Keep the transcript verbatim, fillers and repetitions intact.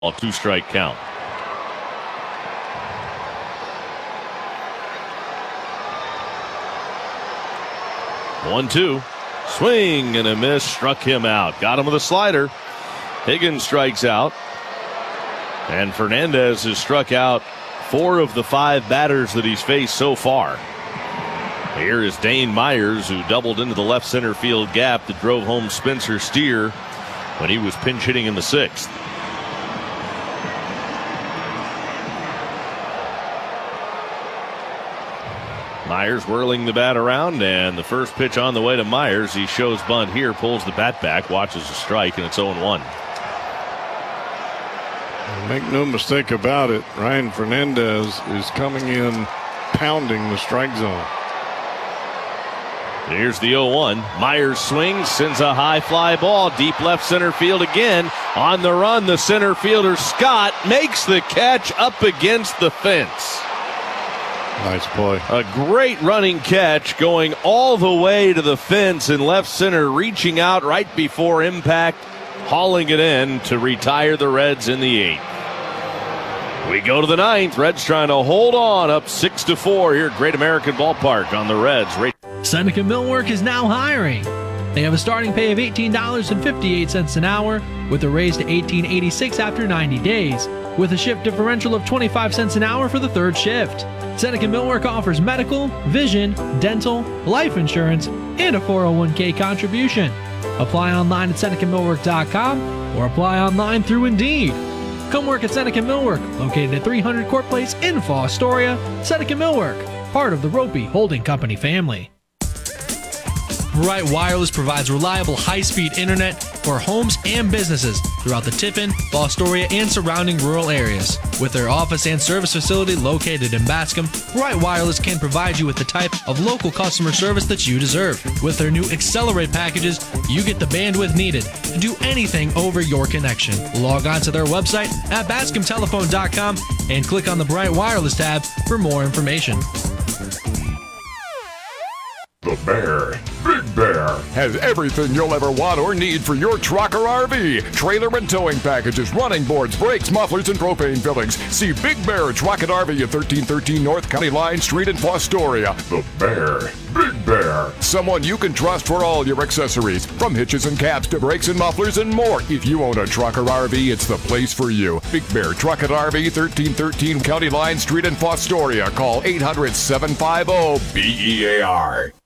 A two-strike count. One, two. Swing and a miss. Struck him out. Got him with a slider. Higgins strikes out. And Fernandez has struck out four of the five batters that he's faced so far. Here is Dane Myers, who doubled into the left center field gap that drove home Spencer Steer when he was pinch hitting in the sixth. Myers whirling the bat around, and the first pitch on the way to Myers. He shows bunt here, pulls the bat back, watches a strike, and it's oh one. Make no mistake about it, Ryan Fernandez is coming in pounding the strike zone. Here's the oh one. Myers swings, sends a high fly ball deep left center field again. On the run, the center fielder Scott makes the catch up against the fence. Nice play. A great running catch going all the way to the fence in left center, reaching out right before impact, hauling it in to retire the Reds in the eighth. We go to the ninth. Reds trying to hold on, up six to four here at Great American Ballpark on the Reds. Seneca Millwork is now hiring. They have a starting pay of eighteen dollars and fifty-eight cents an hour with a raise to eighteen dollars and eighty-six cents after ninety days, with a shift differential of twenty-five cents an hour for the third shift. Seneca Millwork offers medical, vision, dental, life insurance, and a four oh one k contribution. Apply online at Seneca Millwork dot com or apply online through Indeed. Come work at Seneca Millwork, located at three hundred Court Place in Fostoria. Seneca Millwork, part of the Ropey Holding Company family. Bright Wireless provides reliable high-speed internet for homes and businesses throughout the Tiffin, Fostoria, and surrounding rural areas. With their office and service facility located in Bascom, Bright Wireless can provide you with the type of local customer service that you deserve. With their new Accelerate packages, you get the bandwidth needed to do anything over your connection. Log on to their website at bascom telephone dot com and click on the Bright Wireless tab for more information. The Bear, Big Bear, has everything you'll ever want or need for your truck or R V. Trailer and towing packages, running boards, brakes, mufflers, and propane fillings. See Big Bear Truck and R V at thirteen thirteen North County Line Street in Fostoria. The Bear, Big Bear, someone you can trust for all your accessories, from hitches and caps to brakes and mufflers and more. If you own a truck or R V, it's the place for you. Big Bear Truck and R V, thirteen thirteen County Line Street in Fostoria. Call eight hundred, seven five zero, B E A R.